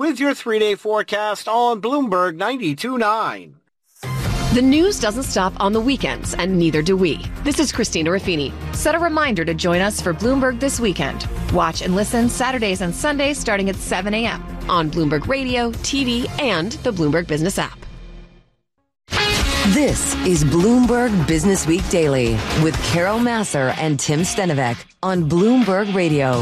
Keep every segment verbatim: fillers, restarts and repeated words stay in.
with your three-day forecast on Bloomberg ninety-two point nine. The news doesn't stop on the weekends, and neither do we. This is Christina Raffini. Set a reminder to join us for Bloomberg This Weekend. Watch and listen Saturdays and Sundays starting at seven a.m. on Bloomberg Radio, T V, and the Bloomberg Business app. This is Bloomberg Business Week Daily with Carol Massar and Tim Stenovec on Bloomberg Radio.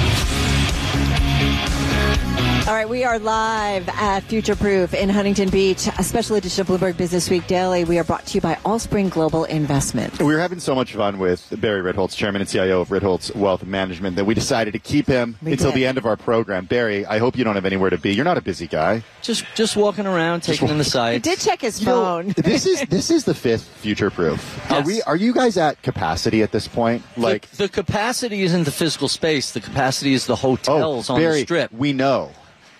All right, we are live at Future Proof in Huntington Beach, a special edition of Bloomberg Business Week Daily. We are brought to you by Allspring Global Investment. We were having so much fun with Barry Ritholtz, Chairman and C I O of Ritholtz Wealth Management, that we decided to keep him we until did. the end of our program. Barry, I hope you don't have anywhere to be. You're not a busy guy. Just just walking around, taking in the sights. He did check his phone. You know, this is this is the fifth Future Proof. Yes. Are we? Are you guys at capacity at this point? Like the, the capacity isn't the physical space. The capacity is the hotels oh, on Barry, the strip. We know.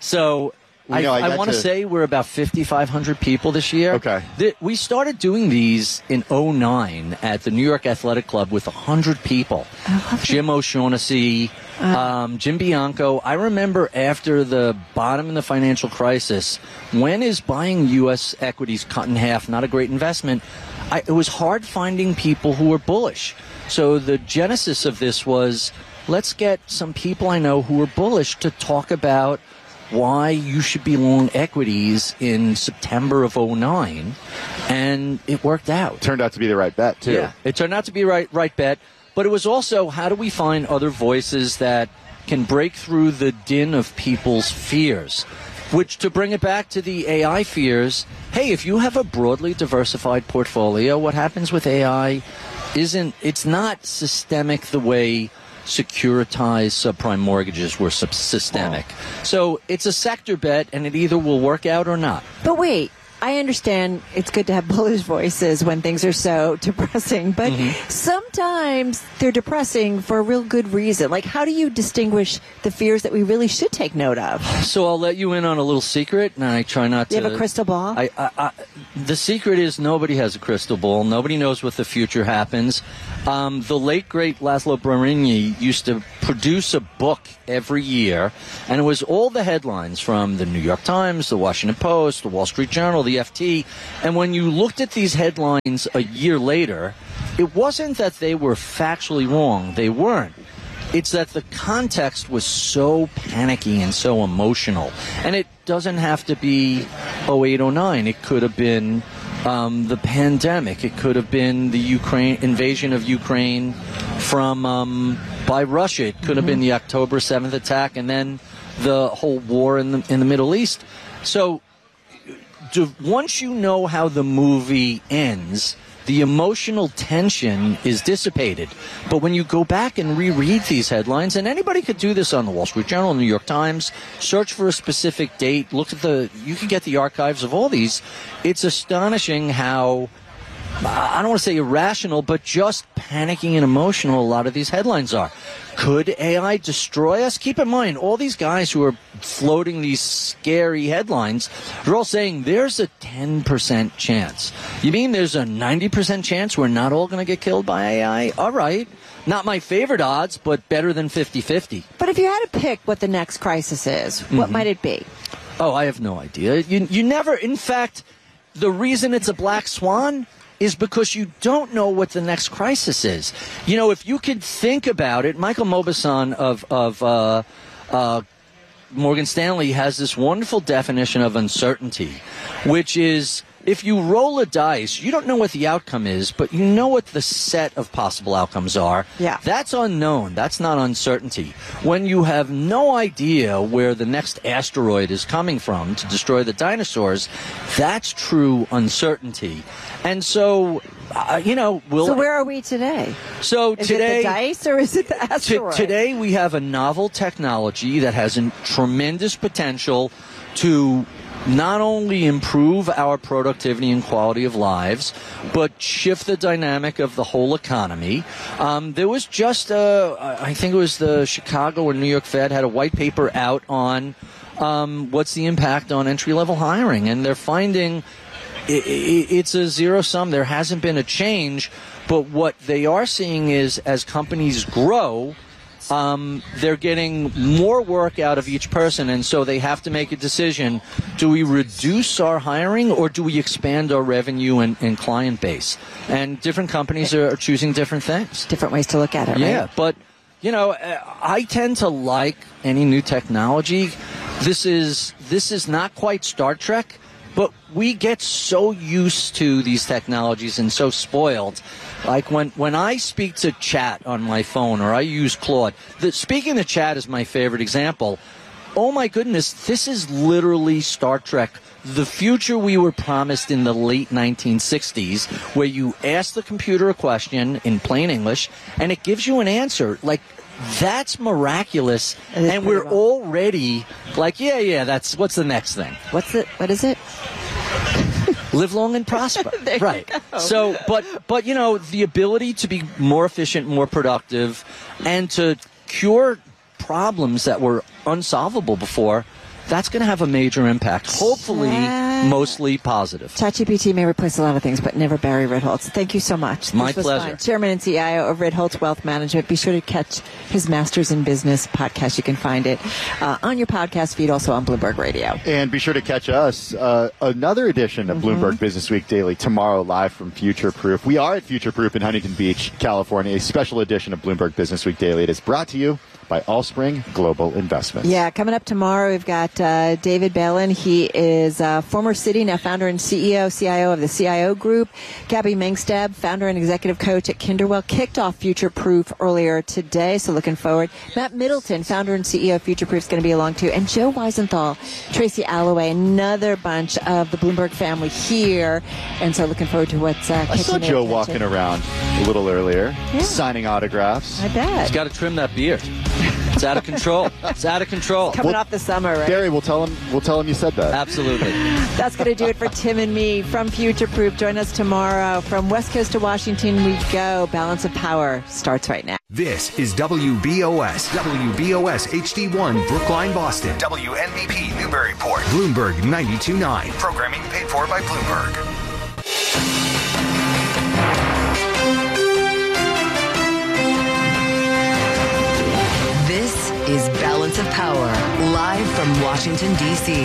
So I, know, I, I want to say we're about fifty-five hundred people this year. Okay. The, we started doing these in oh nine at the New York Athletic Club with one hundred people. Jim O'Shaughnessy, uh, um, Jim Bianco. I remember after the bottom in the financial crisis, when is buying U S equities cut in half not a great investment? I, it was hard finding people who were bullish. So the genesis of this was, let's get some people I know who are bullish to talk about why you should be long equities in September of oh nine, and it worked out. Turned out to be the right bet, too. Yeah, it turned out to be the right, right bet, but it was also, how do we find other voices that can break through the din of people's fears? Which, to bring it back to the A I fears, hey, if you have a broadly diversified portfolio, what happens with A I isn't, it's not systemic the way securitized subprime mortgages were systemic. Oh. So it's a sector bet, and it either will work out or not. But wait, I understand it's good to have bullish voices when things are so depressing, but mm-hmm. sometimes they're depressing for a real good reason. Like, how do you distinguish the fears that we really should take note of? So I'll let you in on a little secret, and I try not do to... You have a crystal ball? I, I, I, the secret is nobody has a crystal ball. Nobody knows what the future happens. Um, the late, great Laszlo Brarini used to produce a book every year, and it was all the headlines from the New York Times, the Washington Post, the Wall Street Journal, the F T, and when you looked at these headlines a year later, it wasn't that they were factually wrong. They weren't. It's that the context was so panicky and so emotional. And it doesn't have to be oh eight, oh nine. It could have been um, the pandemic. It could have been the Ukraine invasion of Ukraine from um, by Russia. It could mm-hmm. have been the October seventh attack, and then the whole war in the in the Middle East. So to, once you know how the movie ends, the emotional tension is dissipated. But when you go back and reread these headlines, and anybody could do this on the Wall Street Journal, New York Times, search for a specific date, look at the, you can get the archives of all these. It's astonishing how, I don't want to say irrational, but just panicking and emotional a lot of these headlines are. Could A I destroy us? Keep in mind, all these guys who are floating these scary headlines, they're all saying there's a ten percent chance. You mean there's a ninety percent chance we're not all going to get killed by A I? All right. Not my favorite odds, but better than fifty-fifty. But if you had to pick what the next crisis is, what mm-hmm. might it be? Oh, I have no idea. You, you never, in fact, the reason it's a black swan is because you don't know what the next crisis is. You know, if you could think about it, Michael Mauboussin of, of uh, uh, Morgan Stanley has this wonderful definition of uncertainty, which is if you roll a dice, you don't know what the outcome is, but you know what the set of possible outcomes are. Yeah. That's unknown. That's not uncertainty. When you have no idea where the next asteroid is coming from to destroy the dinosaurs, that's true uncertainty. And so, uh, you know, we'll... So where are we today? So is today... Is it the dice or is it the asteroid? T- today we have a novel technology that has a tremendous potential to not only improve our productivity and quality of lives, but shift the dynamic of the whole economy. Um, there was just, a, I think it was the Chicago or New York Fed had a white paper out on um, what's the impact on entry-level hiring, and they're finding it, it, it's a zero sum. There hasn't been a change, but what they are seeing is as companies grow, Um, they're getting more work out of each person, and so they have to make a decision. Do we reduce our hiring or do we expand our revenue and, and client base? And different companies are, are choosing different things. Different ways to look at it, Yeah, right? but, you know, I tend to like any new technology. This is this is not quite Star Trek, but we get so used to these technologies and so spoiled. Like when, when I speak to chat on my phone or I use Claude, the, speaking to chat is my favorite example. Oh my goodness, this is literally Star Trek. The future we were promised in the late nineteen sixties, where you ask the computer a question in plain English and it gives you an answer. Like, that's miraculous. And we're well. already like, yeah, yeah, that's what's the next thing? What's it? What is it? Live long and prosper. Right. So, but, but, you know, the ability to be more efficient, more productive, and to cure problems that were unsolvable before, that's going to have a major impact. Hopefully, Yeah. mostly positive. ChatGPT may replace a lot of things, but never Barry Ritholtz. Thank you so much. My This was pleasure. fun. Chairman and C I O of Ritholtz Wealth Management. Be sure to catch his Masters in Business podcast. You can find it uh, on your podcast feed, also on Bloomberg Radio. And be sure to catch us, uh, another edition of Mm-hmm. Bloomberg Business Week Daily tomorrow, live from Future Proof. We are at Future Proof in Huntington Beach, California, a special edition of Bloomberg Business Week Daily. It is brought to you by Allspring Global Investments. Yeah, coming up tomorrow, we've got uh, David Balin. He is uh, former Citi, now founder and C E O, C I O of the C I O Group. Gabby Mengstab, founder and executive coach at Kinderwell, kicked off Future Proof earlier today, so looking forward. Matt Middleton, founder and C E O of Future Proof, is going to be along too. And Joe Weisenthal, Tracy Alloway, another bunch of the Bloomberg family here. And so looking forward to what's uh, I saw catching their Joe attention. walking around a little earlier, Yeah. signing autographs. I bet. He's got to trim that beard. It's out of control. It's out of control. Coming Well, off the summer, right? Gary, we'll tell him. We'll tell him you said that. Absolutely. That's going to do it for Tim and me from Future Proof. Join us tomorrow. From West Coast to Washington we go. Balance of Power starts right now. This is W B O S, W B O S H D one, Brookline, Boston. W N B P Newburyport. Bloomberg ninety-two point nine. Programming paid for by Bloomberg. This is Balance of Power, live from Washington, D C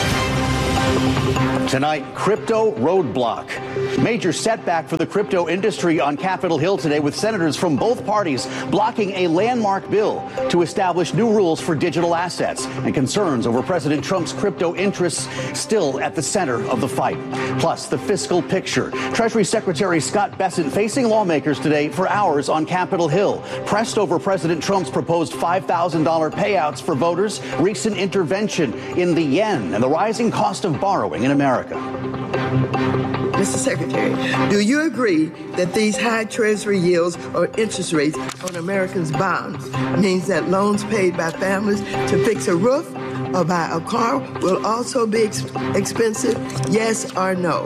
Tonight, crypto roadblock. Major setback for the crypto industry on Capitol Hill today, with senators from both parties blocking a landmark bill to establish new rules for digital assets, and concerns over President Trump's crypto interests still at the center of the fight. Plus, the fiscal picture. Treasury Secretary Scott Bessent facing lawmakers today for hours on Capitol Hill, pressed over President Trump's proposed five thousand dollars payouts for voters, recent intervention in the yen, and the rising cost of borrowing in America. Mister Secretary, do you agree that these high Treasury yields or interest rates on Americans' bonds means that loans paid by families to fix a roof or buy a car will also be ex- expensive? Yes or no?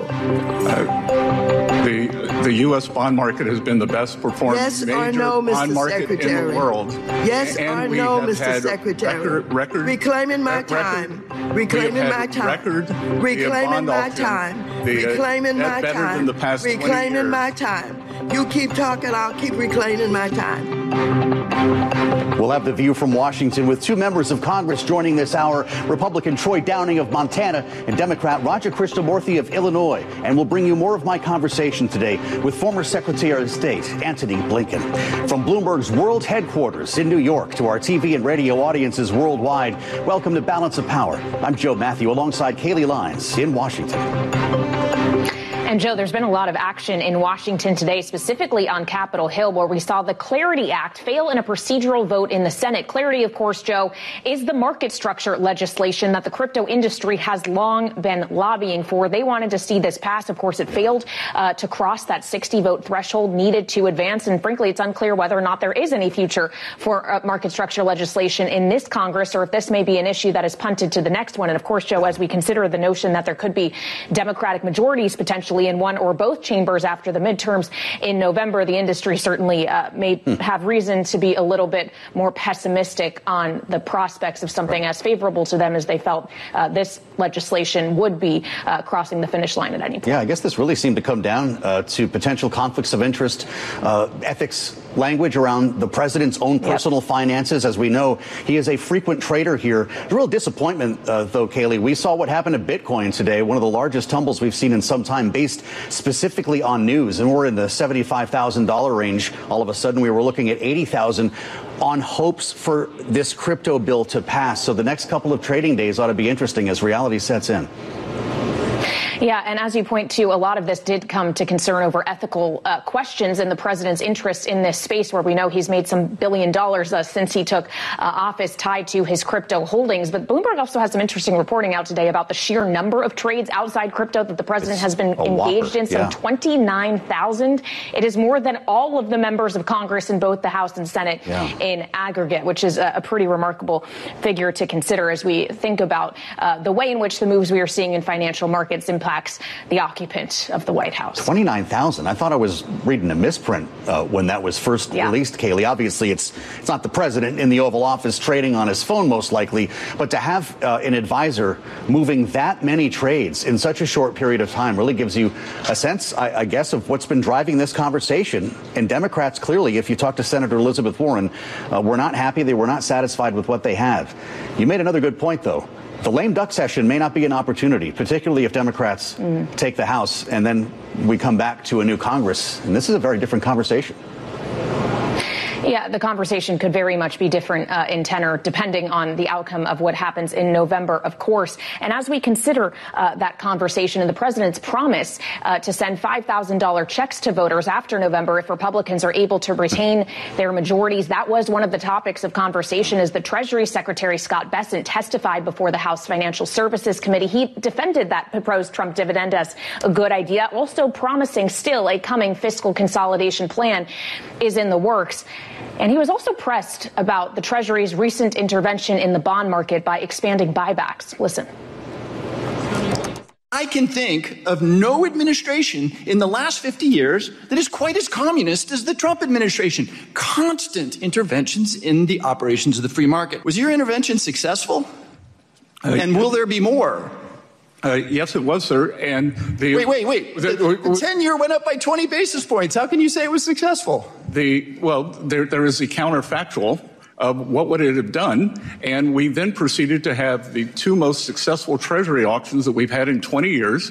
Uh, the the U S bond market has been the best performing Yes major or no, Mister bond market Secretary? in the world. Yes and or we no, have Mister had Secretary? Record, record, Reclaiming my record, time. Reclaiming we have my had time. Record, Reclaiming bond my auction, time. the, uh, Reclaiming my better time. than the past twenty Reclaiming years. my time. You keep talking, I'll keep reclaiming my time. We'll have the view from Washington with two members of Congress joining this hour, Republican Troy Downing of Montana and Democrat Roger Krishnamurthy of Illinois. And we'll bring you more of my conversation today with former Secretary of State Antony Blinken. From Bloomberg's world headquarters in New York to our T V and radio audiences worldwide, welcome to Balance of Power. I'm Joe Matthew alongside Kaylee Lyons in Washington. And Joe, there's been a lot of action in Washington today, specifically on Capitol Hill, where we saw the Clarity Act fail in a procedural vote in the Senate. Clarity, of course, Joe, is the market structure legislation that the crypto industry has long been lobbying for. They wanted to see this pass. Of course, it failed uh, to cross that sixty vote threshold needed to advance. And frankly, it's unclear whether or not there is any future for uh, market structure legislation in this Congress, or if this may be an issue that is punted to the next one. And of course, Joe, as we consider the notion that there could be Democratic majorities potentially possibly in one or both chambers after the midterms in November, the industry certainly uh, may hmm. have reason to be a little bit more pessimistic on the prospects of something as favorable to them as they felt uh, this legislation would be uh, crossing the finish line at any point. Yeah, I guess this really seemed to come down uh, to potential conflicts of interest, uh, ethics language around the president's own personal yep. finances. As we know, he is a frequent trader here. A real disappointment, uh, though, Kayleigh. We saw what happened to Bitcoin today, one of the largest tumbles we've seen in some time, based specifically on news. And we're in the seventy-five thousand dollars range. All of a sudden, we were looking at eighty thousand dollars on hopes for this crypto bill to pass. So the next couple of trading days ought to be interesting as reality sets in. Yeah, and as you point to, a lot of this did come to concern over ethical uh, questions and the president's interest in this space, where we know he's made some billion dollars uh, since he took uh, office tied to his crypto holdings. But Bloomberg also has some interesting reporting out today about the sheer number of trades outside crypto that the president it's has been engaged whopper. in, some yeah. twenty-nine thousand. It is more than all of the members of Congress in both the House and Senate yeah. in aggregate, which is a, a pretty remarkable figure to consider as we think about uh, the way in which the moves we are seeing in financial markets impact the occupant of the White House. twenty-nine thousand. I thought I was reading a misprint uh, when that was first yeah. released, Kayleigh. Obviously, it's it's not the president in the Oval Office trading on his phone, most likely, but to have uh, an advisor moving that many trades in such a short period of time really gives you a sense, I, I guess, of what's been driving this conversation. And Democrats, clearly, if you talk to Senator Elizabeth Warren, uh, were not happy. They were not satisfied with what they have. You made another good point, though. The lame duck session may not be an opportunity, particularly if Democrats mm. take the House and then we come back to a new Congress. And this is a very different conversation. Yeah, the conversation could very much be different uh, in tenor, depending on the outcome of what happens in November, of course. And as we consider uh, that conversation and the president's promise uh, to send five thousand dollars checks to voters after November if Republicans are able to retain their majorities, that was one of the topics of conversation as the Treasury Secretary Scott Bessent testified before the House Financial Services Committee. He defended that proposed Trump dividend as a good idea, also promising still a coming fiscal consolidation plan is in the works. And he was also pressed about the Treasury's recent intervention in the bond market by expanding buybacks. Listen. I can think of no administration in the last fifty years that is quite as communist as the Trump administration. Constant interventions in the operations of the free market. Was your intervention successful? Uh, and will there be more? Uh, yes, it was, sir. And the wait, wait, wait. The, the, the ten-year went up by twenty basis points. How can you say it was successful? The well, there there is the counterfactual of what would it have done, and we then proceeded to have the two most successful Treasury auctions that we've had in twenty years.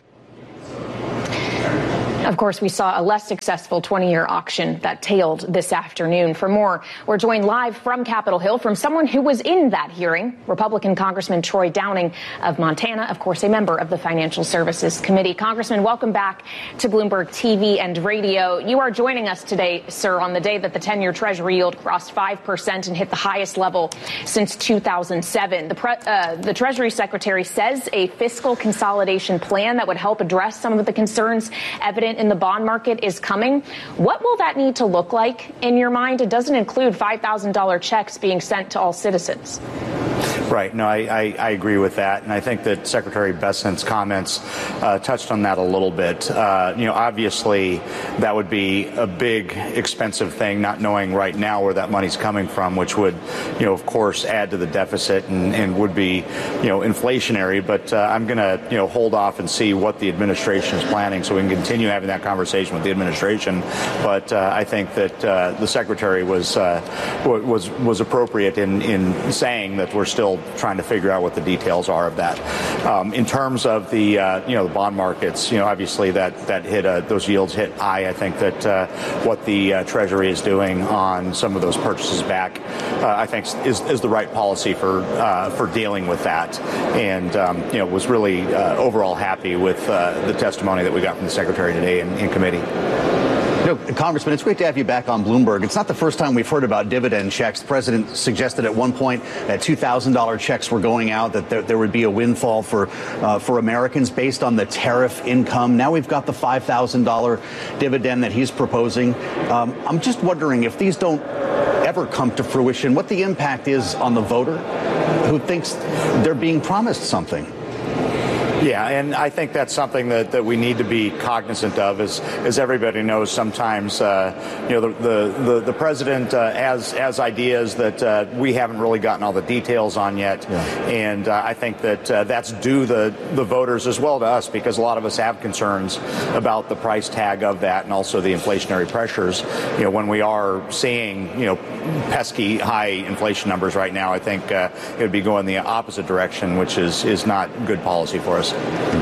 Of course, we saw a less successful twenty-year auction that tailed this afternoon. For more, we're joined live from Capitol Hill from someone who was in that hearing, Republican Congressman Troy Downing of Montana, of course, a member of the Financial Services Committee. Congressman, welcome back to Bloomberg T V and radio. You are joining us today, sir, on the day that the ten-year Treasury yield crossed five percent and hit the highest level since two thousand seven. The, pre- uh, the Treasury Secretary says a fiscal consolidation plan that would help address some of the concerns evident in the bond market is coming. What will that need to look like in your mind? It doesn't include five thousand dollars checks being sent to all citizens. Right. No, I, I, I agree with that. And I think that Secretary Bessent's comments uh, touched on that a little bit. Uh, you know, obviously, that would be a big, expensive thing, not knowing right now where that money's coming from, which would, you know, of course, add to the deficit and, and would be, you know, inflationary. But uh, I'm going to, you know, hold off and see what the administration is planning so we can continue having that conversation with the administration. But uh, I think that uh, the Secretary was uh, was was appropriate in, in saying that we're still trying to figure out what the details are of that. Um, in terms of the uh, you know the bond markets, you know obviously that that hit uh, those yields hit high. I think that uh, what the uh, Treasury is doing on some of those purchases back, uh, I think is is the right policy for uh, for dealing with that. And um, you know was really uh, overall happy with uh, the testimony that we got from the Secretary today in, in committee. You know, Congressman, it's great to have you back on Bloomberg. It's not the first time we've heard about dividend checks. The president suggested at one point that two thousand dollars checks were going out, that there, there would be a windfall for uh, for Americans based on the tariff income. Now we've got the five thousand dollars dividend that he's proposing. Um, I'm just wondering if these don't ever come to fruition, what the impact is on the voter who thinks they're being promised something. Yeah, and I think that's something that, that we need to be cognizant of. As as everybody knows, sometimes uh, you know the the the, the president uh, has has ideas that uh, we haven't really gotten all the details on yet, yeah. and uh, I think that uh, that's due the the voters as well to us, because a lot of us have concerns about the price tag of that and also the inflationary pressures. You know, when we are seeing you know pesky high inflation numbers right now, I think uh, it would be going the opposite direction, which is is not good policy for us.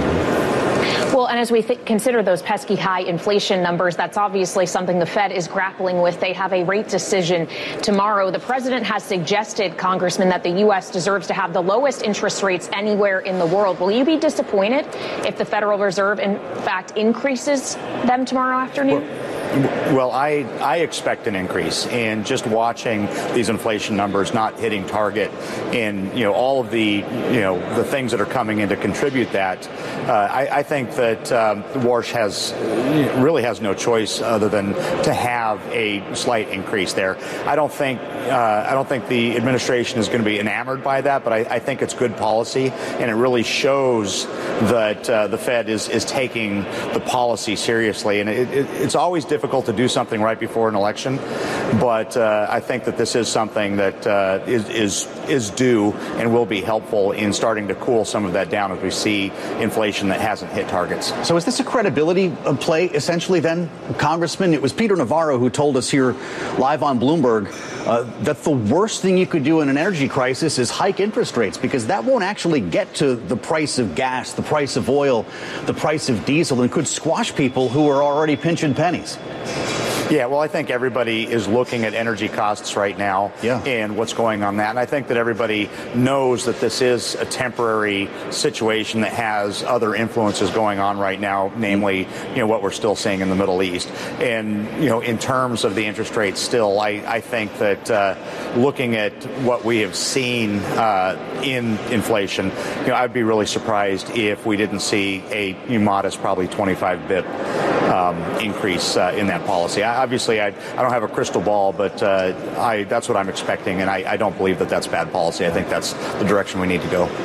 Well, and as we th- consider those pesky high inflation numbers, that's obviously something the Fed is grappling with. They have a rate decision tomorrow. The president has suggested, Congressman, that the U S deserves to have the lowest interest rates anywhere in the world. Will you be disappointed if the Federal Reserve, in fact, increases them tomorrow afternoon? Well, Well, I, I expect an increase, and just watching these inflation numbers not hitting target, and you know all of the you know the things that are coming in to contribute that, uh, I, I think that um, Warsh has really has no choice other than to have a slight increase there. I don't think uh, I don't think the administration is going to be enamored by that, but I, I think it's good policy, and it really shows that uh, the Fed is is taking the policy seriously, and it, it, it's always difficult to do something right before an election, but uh, I think that this is something that uh, is, is is due and will be helpful in starting to cool some of that down as we see inflation that hasn't hit targets. So is this a credibility play, essentially, then, Congressman? It was Peter Navarro who told us here live on Bloomberg uh, that the worst thing you could do in an energy crisis is hike interest rates, because that won't actually get to the price of gas, the price of oil, the price of diesel, and could squash people who are already pinching pennies. Yeah, well, I think everybody is looking at energy costs right now yeah. and what's going on that. And I think that everybody knows that this is a temporary situation that has other influences going on right now, namely, you know, what we're still seeing in the Middle East. And, you know, in terms of the interest rates still, I, I think that uh, looking at what we have seen uh, in inflation, you know, I'd be really surprised if we didn't see a modest, probably twenty-five bip um, increase uh, in that policy. I, Obviously, I, I don't have a crystal ball, but uh, I, that's what I'm expecting, and I, I don't believe that that's bad policy. I think that's the direction we need to go.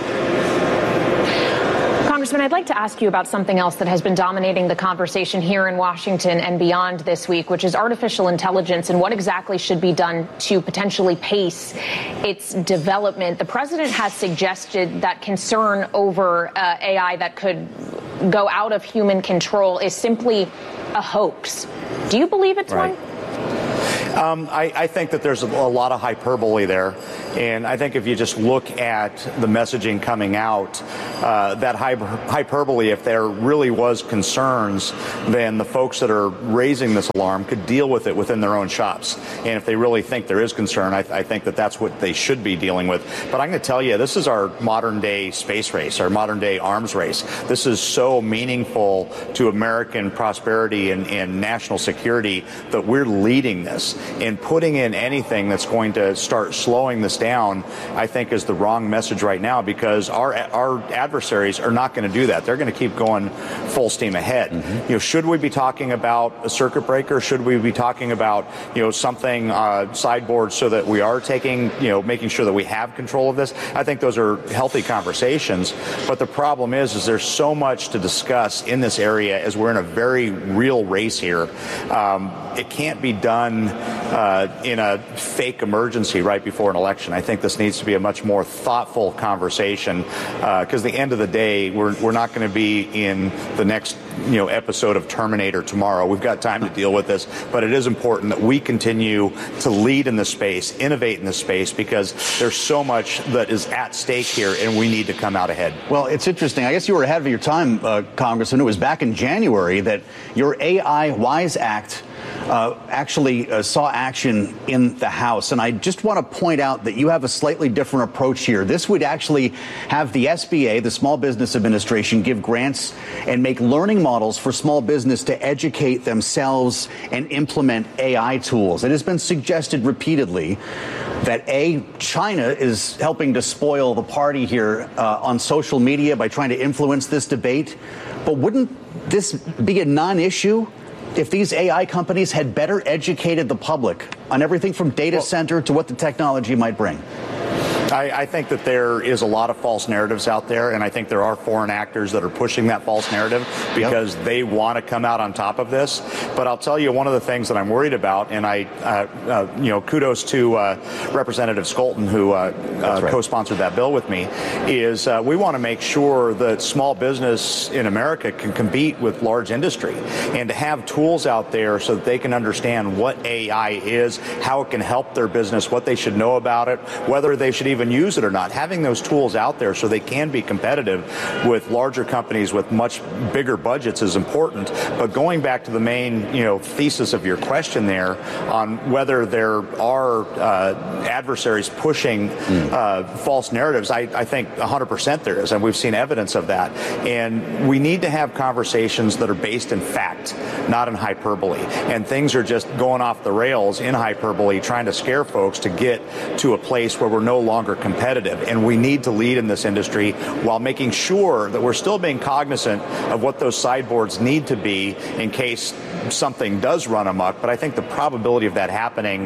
Congressman, I'd like to ask you about something else that has been dominating the conversation here in Washington and beyond this week, which is artificial intelligence and what exactly should be done to potentially pace its development. The president has suggested that concern over uh, A I that could go out of human control is simply a hoax. Do you believe it's right. one? Um, I, I think that there's a, a lot of hyperbole there. And I think if you just look at the messaging coming out, uh, that hyper- hyperbole, if there really was concerns, then the folks that are raising this alarm could deal with it within their own shops. And if they really think there is concern, I, I think that that's what they should be dealing with. But I'm going to tell you, this is our modern day space race, our modern day arms race. This is so meaningful to American prosperity and, and national security that we're leading this. And putting in anything that's going to start slowing this down, I think, is the wrong message right now, because our our adversaries are not going to do that. They're going to keep going full steam ahead. Mm-hmm. You know, should we be talking about a circuit breaker? Should we be talking about, you know, something uh, sideboard so that we are taking, you know, making sure that we have control of this? I think those are healthy conversations. But the problem is, is there's so much to discuss in this area as we're in a very real race here. Um, it can't be done uh, in a fake emergency right before an election. I think this needs to be a much more thoughtful conversation, because uh, at the end of the day, we're we're not going to be in the next you know episode of Terminator tomorrow. We've got time to deal with this, but it is important that we continue to lead in this space, innovate in this space, because there's so much that is at stake here, and we need to come out ahead. Well, it's interesting. I guess you were ahead of your time, uh, Congressman. It was back in January that your A I WISE Act Uh, actually uh, saw action in the House. And I just want to point out that you have a slightly different approach here. This would actually have the S B A, the Small Business Administration, give grants and make learning models for small business to educate themselves and implement A I tools. It has been suggested repeatedly that, A, China is helping to spoil the party here uh, on social media by trying to influence this debate. But wouldn't this be a non-issue if these A I companies had better educated the public on everything from data center to what the technology might bring? I, I think that there is a lot of false narratives out there, and I think there are foreign actors that are pushing that false narrative because yep. they want to come out on top of this. But I'll tell you, one of the things that I'm worried about, and I, uh, uh, you know, kudos to uh, Representative Skolton, who uh, uh, right. co-sponsored that bill with me, is uh, we want to make sure that small business in America can compete with large industry, and to have tools out there so that they can understand what A I is, how it can help their business, what they should know about it, whether they should even use it or not. Having those tools out there so they can be competitive with larger companies with much bigger budgets is important. But going back to the main, you know, thesis of your question there on whether there are uh, adversaries pushing mm. uh, false narratives, I, I think one hundred percent there is, and we've seen evidence of that. And we need to have conversations that are based in fact, not in hyperbole. And things are just going off the rails in hyperbole, trying to scare folks to get to a place where we're no longer competitive. And we need to lead in this industry while making sure that we're still being cognizant of what those sideboards need to be in case something does run amok. But I think the probability of that happening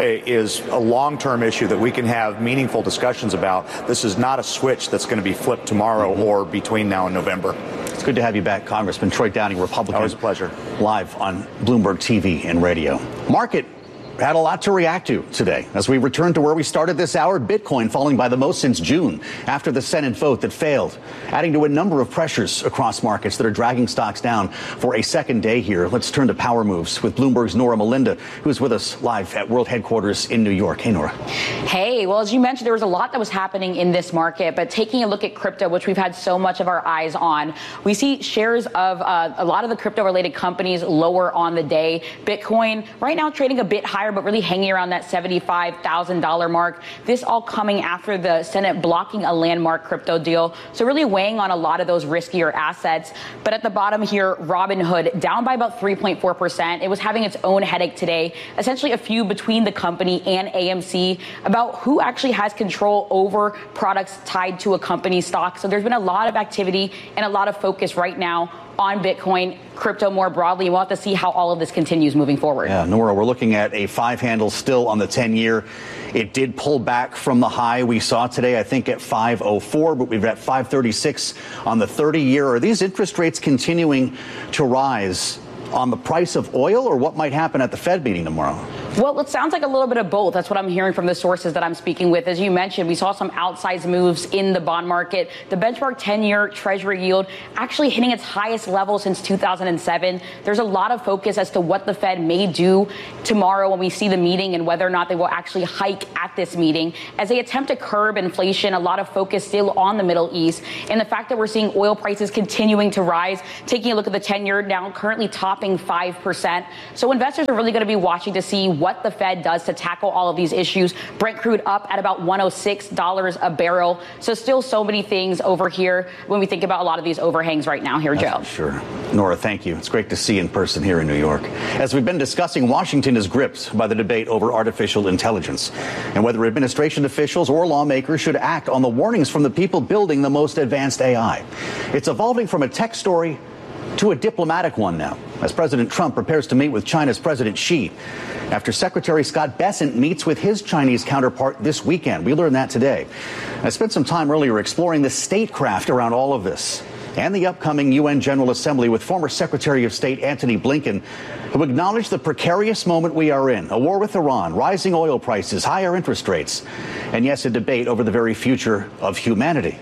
is a long-term issue that we can have meaningful discussions about. This is not a switch that's going to be flipped tomorrow mm-hmm. or between now and November. It's good to have you back, Congressman Troy Downing, Republican. Always a pleasure. Live on Bloomberg T V and radio. Market had a lot to react to today. As we return to where we started this hour, Bitcoin falling by the most since June after the Senate vote that failed, adding to a number of pressures across markets that are dragging stocks down for a second day here. Let's turn to Power Moves with Bloomberg's Nora Melinda, who's with us live at World Headquarters in New York. Hey, Nora. Hey, well, as you mentioned, there was a lot that was happening in this market, but taking a look at crypto, which we've had so much of our eyes on, we see shares of uh, a lot of the crypto-related companies lower on the day. Bitcoin right now trading a bit higher, but really hanging around that seventy-five thousand dollars mark. This all coming after the Senate blocking a landmark crypto deal. So really weighing on a lot of those riskier assets. But at the bottom here, Robinhood down by about three point four percent. It was having its own headache today, essentially a feud between the company and A M C about who actually has control over products tied to a company's stock. So there's been a lot of activity and a lot of focus right now on Bitcoin, crypto more broadly. We'll have to see how all of this continues moving forward. Yeah, Nora, we're looking at a five handle still on the ten year. It did pull back from the high we saw today, I think at five oh four, but we've got five thirty-six on the thirty year. Are these interest rates continuing to rise on the price of oil, or what might happen at the Fed meeting tomorrow? Well, it sounds like a little bit of both. That's what I'm hearing from the sources that I'm speaking with. As you mentioned, we saw some outsized moves in the bond market. The benchmark ten-year Treasury yield actually hitting its highest level since two thousand seven. There's a lot of focus as to what the Fed may do tomorrow when we see the meeting and whether or not they will actually hike at this meeting. As they attempt to curb inflation, a lot of focus still on the Middle East and the fact that we're seeing oil prices continuing to rise. Taking a look at the ten-year now currently topping five percent. So investors are really going to be watching to see what the Fed does to tackle all of these issues. Brent crude up at about one hundred six dollars a barrel. So still so many things over here when we think about a lot of these overhangs right now here, Joe. Sure. Nora, thank you. It's great to see you in person here in New York. As we've been discussing, Washington is gripped by the debate over artificial intelligence and whether administration officials or lawmakers should act on the warnings from the people building the most advanced A I. It's evolving from a tech story to a diplomatic one now, as President Trump prepares to meet with China's President Xi after Secretary Scott Bessent meets with his Chinese counterpart this weekend. We learned that today. I spent some time earlier exploring the statecraft around all of this and the upcoming U N General Assembly with former Secretary of State Antony Blinken, who acknowledged the precarious moment we are in, a war with Iran, rising oil prices, higher interest rates, and yes, a debate over the very future of humanity.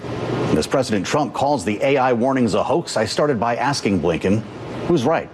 As President Trump calls the A I warnings a hoax, I started by asking Blinken, who's right?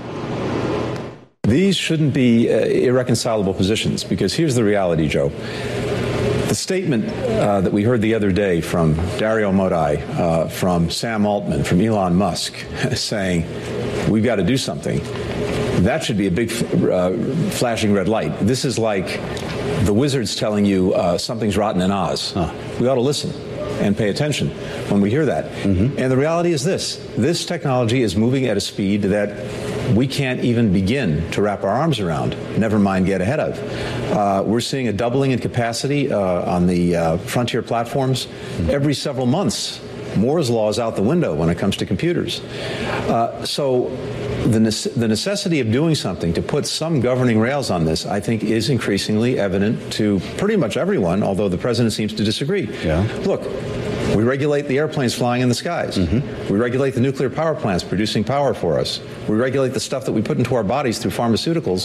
These shouldn't be uh, irreconcilable positions, because here's the reality, Joe. The statement uh, that we heard the other day from Dario Modi, uh, from Sam Altman, from Elon Musk, saying we've got to do something, that should be a big uh, flashing red light. This is like the wizards telling you uh, something's rotten in Oz. Huh. We ought to listen and pay attention when we hear that. Mm-hmm. And the reality is this. This technology is moving at a speed that we can't even begin to wrap our arms around, never mind get ahead of. Uh, we're seeing a doubling in capacity uh, on the uh, frontier platforms. Mm-hmm. Every several months, Moore's law is out the window when it comes to computers. Uh, so the, ne- the necessity of doing something to put some governing rails on this, I think, is increasingly evident to pretty much everyone, although the president seems to disagree. Yeah. Look, we regulate the airplanes flying in the skies. Mm-hmm. We regulate the nuclear power plants producing power for us. We regulate the stuff that we put into our bodies through pharmaceuticals.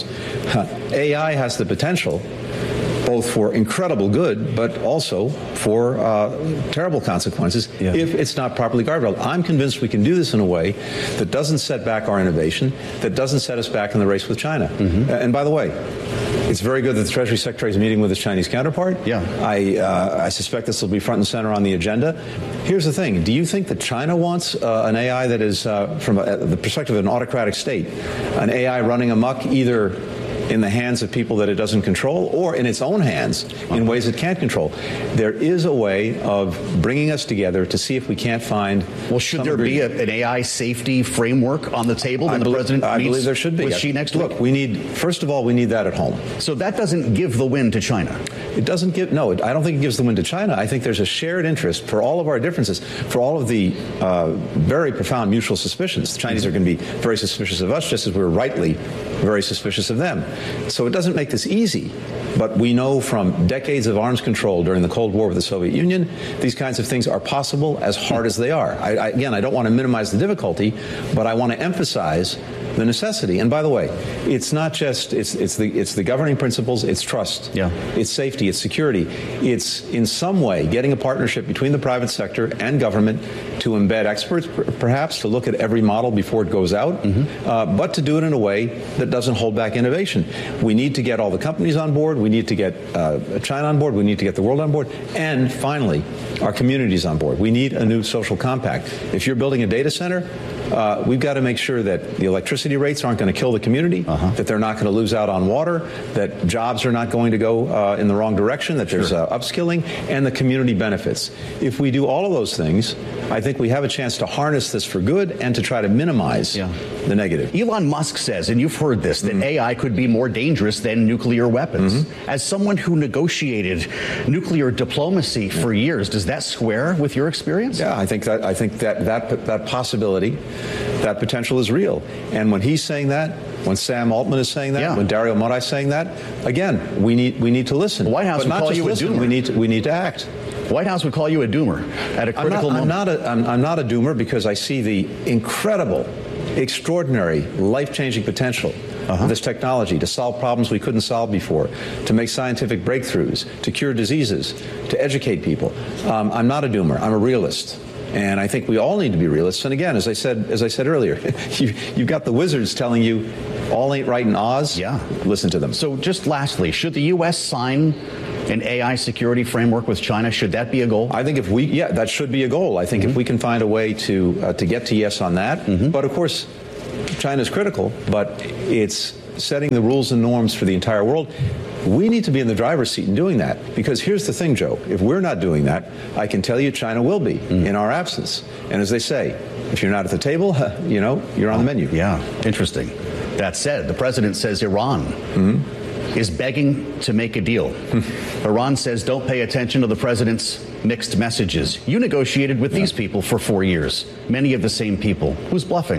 A I has the potential both for incredible good, but also for uh, terrible consequences yeah. if it's not properly guarded. I'm convinced we can do this in a way that doesn't set back our innovation, that doesn't set us back in the race with China. Mm-hmm. Uh, and by the way, it's very good that the Treasury Secretary is meeting with his Chinese counterpart. Yeah. I, uh, I suspect this will be front and center on the agenda. Here's the thing. Do you think that China wants uh, an A I that is, uh, from a, the perspective of an autocratic state, an A I running amok either in the hands of people that it doesn't control or in its own hands in ways it can't control? There is a way of bringing us together to see if we can't find... Well, should there be a, an A I safety framework on the table when I the believe, president I meets believe there should be. with Xi next Look, week? we need, first of all, we need that at home. So that doesn't give the win to China? It doesn't give, no, I don't think it gives the win to China. I think there's a shared interest for all of our differences, for all of the uh, very profound mutual suspicions. The Chinese are going to be very suspicious of us, just as we're rightly very suspicious of them. So it doesn't make this easy, but we know from decades of arms control during the Cold War with the Soviet Union, these kinds of things are possible as hard as they are. I, I, again, I don't want to minimize the difficulty, but I want to emphasize the necessity. And by the way, it's not just, it's it's the it's the governing principles, it's trust, yeah. it's safety, it's security. It's in some way getting a partnership between the private sector and government to embed experts, perhaps, to look at every model before it goes out, mm-hmm. uh, but to do it in a way that doesn't hold back innovation. We need to get all the companies on board. We need to get uh, China on board. We need to get the world on board. And finally, our communities on board. We need a new social compact. If you're building a data center, Uh, we've got to make sure that the electricity rates aren't going to kill the community, uh-huh. that they're not going to lose out on water, that jobs are not going to go uh, in the wrong direction, that there's sure. uh, upskilling, and the community benefits. If we do all of those things, I think we have a chance to harness this for good and to try to minimize yeah. the negative. Elon Musk says, and you've heard this, that mm-hmm. A I could be more dangerous than nuclear weapons. Mm-hmm. As someone who negotiated nuclear diplomacy yeah. for years, does that square with your experience? Yeah, I think that I think that that that possibility, that potential is real. And when he's saying that, when Sam Altman is saying that, yeah. when Dario Modi is saying that, again, we need we need to listen. The White House but would not call just you listen, a doomer. We need to, we need to act. White House would call you a doomer at a critical I'm not, moment. I'm not a, I'm, I'm not a doomer because I see the incredible, extraordinary, life-changing potential uh-huh. of this technology to solve problems we couldn't solve before, to make scientific breakthroughs, to cure diseases, to educate people. Um, I'm not a doomer. I'm a realist. And I think we all need to be realists. And again, as I said, as I said earlier, you, you've got the wizards telling you all ain't right in Oz. Yeah. Listen to them. So just lastly, should the U S sign an A I security framework with China? Should that be a goal? I think if we, yeah, that should be a goal. I think mm-hmm. if we can find a way to uh, to get to yes on that. Mm-hmm. But of course, China's critical, but it's setting the rules and norms for the entire world. We need to be in the driver's seat in doing that, because here's the thing, Joe. If we're not doing that, I can tell you China will be mm. in our absence. And as they say, if you're not at the table, you know, you're on the menu. Yeah, interesting. That said, the president says Iran mm-hmm. is begging to make a deal. Iran says don't pay attention to the president's mixed messages. You negotiated with yeah. these people for four years, many of the same people. Who's bluffing?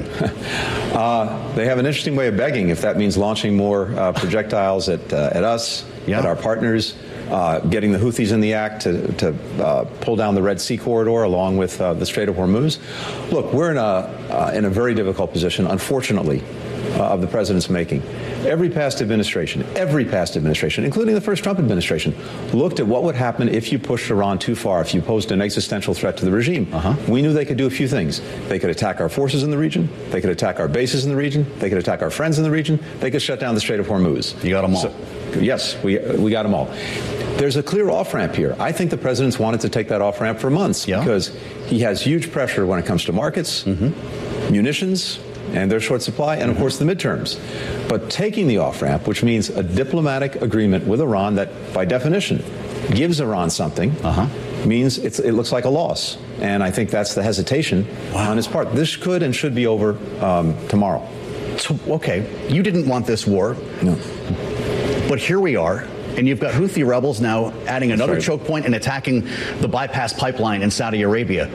uh, they have an interesting way of begging, if that means launching more uh, projectiles at, uh, at us, yeah. at our partners, uh, getting the Houthis in the act to, to uh, pull down the Red Sea corridor along with uh, the Strait of Hormuz. Look, we're in a, uh, in a very difficult position, unfortunately, uh, of the president's making. Every past administration, every past administration, including the first Trump administration, looked at what would happen if you pushed Iran too far, if you posed an existential threat to the regime. Uh-huh. We knew they could do a few things. They could attack our forces in the region. They could attack our bases in the region. They could attack our friends in the region. They could shut down the Strait of Hormuz. You got them all. So, yes, we, we got them all. There's a clear off-ramp here. I think the president's wanted to take that off-ramp for months yeah. because he has huge pressure when it comes to markets, mm-hmm. munitions, and their short supply, and of course the midterms. But taking the off-ramp, which means a diplomatic agreement with Iran that, by definition, gives Iran something, uh-huh. means it's, it looks like a loss. And I think that's the hesitation wow. on his part. This could and should be over um, tomorrow. So, okay, you didn't want this war, no. but here we are. And you've got Houthi rebels now adding another right. choke point and attacking the bypass pipeline in Saudi Arabia.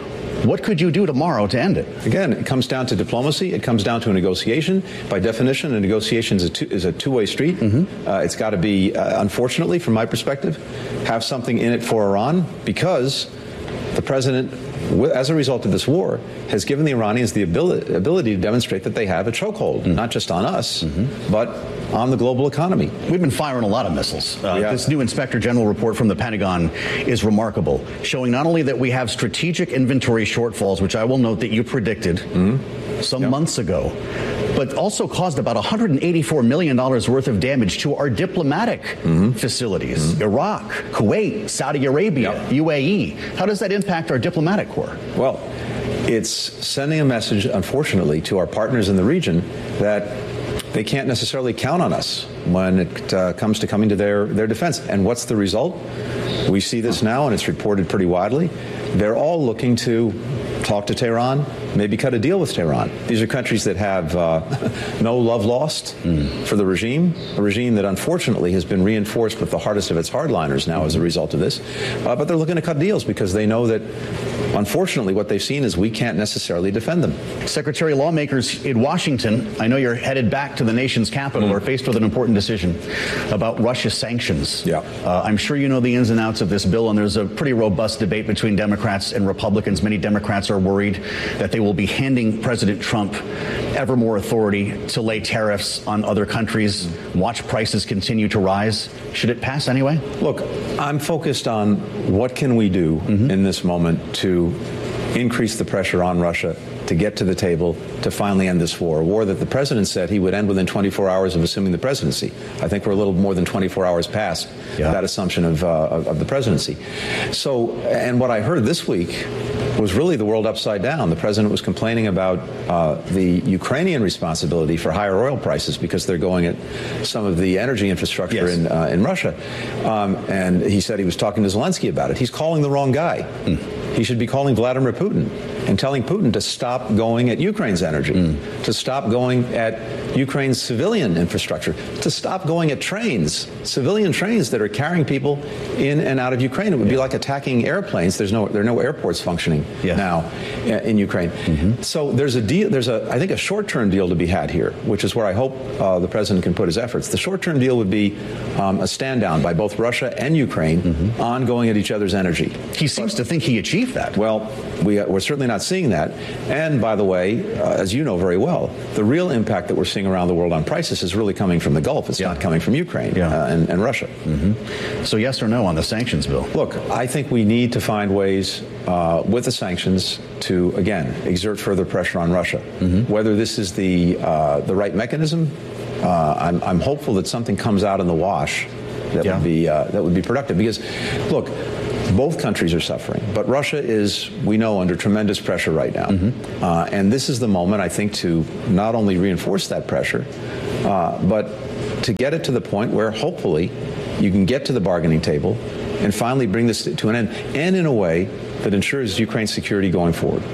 What could you do tomorrow to end it? Again, it comes down to diplomacy. It comes down to a negotiation. By definition, a negotiation is a, two, is a two-way street. Mm-hmm. Uh, it's got to be, uh, unfortunately, from my perspective, have something in it for Iran, because the president, as a result of this war, has given the Iranians the ability, ability to demonstrate that they have a chokehold, mm. not just on us, mm-hmm. but on the global economy. We've been firing a lot of missiles. Uh, this new Inspector General report from the Pentagon is remarkable, showing not only that we have strategic inventory shortfalls, which I will note that you predicted mm-hmm. some yep. months ago, but also caused about one hundred eighty-four million dollars worth of damage to our diplomatic mm-hmm. facilities, mm-hmm. Iraq, Kuwait, Saudi Arabia, yep. U A E. How does that impact our diplomatic corps? Well, it's sending a message, unfortunately, to our partners in the region that they can't necessarily count on us when it uh, comes to coming to their, their defense. And what's the result? We see this now, and it's reported pretty widely. They're all looking to talk to Tehran, maybe cut a deal with Tehran. These are countries that have uh, no love lost mm. for the regime, a regime that unfortunately has been reinforced with the hardest of its hardliners now mm. as a result of this. Uh, but they're looking to cut deals because they know that, unfortunately, what they've seen is we can't necessarily defend them. Secretary, lawmakers in Washington, I know you're headed back to the nation's capital, mm. are faced with an important decision about Russia sanctions. Yeah. Uh, I'm sure you know the ins and outs of this bill, and there's a pretty robust debate between Democrats and Republicans. Many Democrats are worried that they will be handing President Trump ever more authority to lay tariffs on other countries, watch prices continue to rise. Should it pass anyway? Look, I'm focused on what can we do mm-hmm. in this moment to increase the pressure on Russia to get to the table to finally end this war, a war that the president said he would end within twenty-four hours of assuming the presidency. I think we're a little more than twenty-four hours past yeah. that assumption of, uh, of, of the presidency. So, and what I heard this week was really the world upside down. The president was complaining about uh, the Ukrainian responsibility for higher oil prices because they're going at some of the energy infrastructure yes. in uh, in Russia. Um, and he said he was talking to Zelensky about it. He's calling the wrong guy. Mm. He should be calling Vladimir Putin and telling Putin to stop going at Ukraine's energy, mm. to stop going at Ukraine's civilian infrastructure, to stop going at trains, civilian trains that are carrying people in and out of Ukraine. It would yeah. be like attacking airplanes. There's no, there are no airports functioning yeah. now in Ukraine. Mm-hmm. So there's a deal, there's a, I think, a short-term deal to be had here, which is where I hope uh, the president can put his efforts. The short-term deal would be um, a stand-down by both Russia and Ukraine mm-hmm. on going at each other's energy. He seems but, to think he achieved that. Well, we, we're certainly not seeing that. And by the way, uh, as you know very well, the real impact that we're seeing around the world on prices is really coming from the Gulf. It's yeah. not coming from Ukraine yeah. uh, and, and Russia. Mm-hmm. So yes or no on the sanctions bill? Look, I think we need to find ways uh, with the sanctions to, again, exert further pressure on Russia. Mm-hmm. Whether this is the uh, the right mechanism, uh, I'm, I'm hopeful that something comes out in the wash that yeah. would be uh, that would be productive. Because, look, both countries are suffering, but Russia is, we know, under tremendous pressure right now. Mm-hmm. Uh, and this is the moment, I think, to not only reinforce that pressure, uh, but to get it to the point where hopefully you can get to the bargaining table and finally bring this to an end, and in a way that ensures Ukraine's security going forward.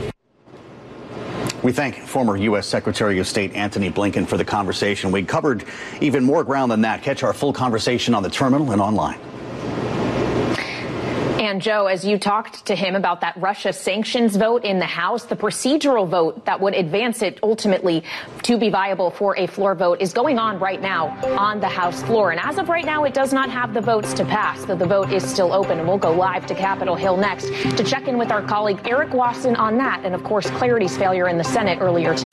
We thank former U S Secretary of State Antony Blinken for the conversation. We covered even more ground than that. Catch our full conversation on the terminal and online. And Joe, as you talked to him about that Russia sanctions vote in the House, the procedural vote that would advance it ultimately to be viable for a floor vote is going on right now on the House floor. And as of right now, it does not have the votes to pass, though the vote is still open. And we'll go live to Capitol Hill next to check in with our colleague Eric Wasson on that. And of course, Clarity's failure in the Senate earlier today.